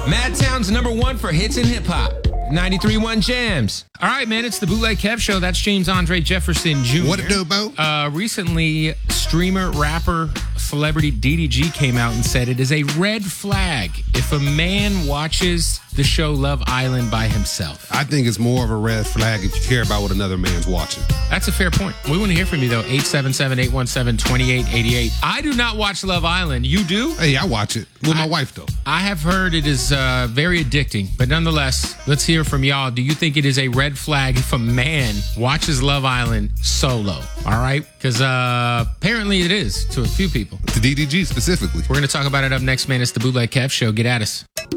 Madtown's #1 for hits and hip hop. 93.1 Jams. All right, man, it's the Bootleg Kev Show. That's James Andre Jefferson Jr. What it do, Bo? Recently, streamer, rapper, celebrity DDG came out and said it is a red flag if a man watches the show Love Island by himself. I think it's more of a red flag if you care about what another man's watching. That's a fair point. We want to hear from you, though. 877-817-2888. I do not watch Love Island. You do? Hey, I watch it with my wife, though. I have heard it is very addicting, but nonetheless, let's hear from y'all. Do you think it is a red flag if a man watches Love Island solo? All right? Because apparently it is to a few people. To DDG specifically. We're going to talk about it up next, man. It's the Bootleg Kev Show. Get at us.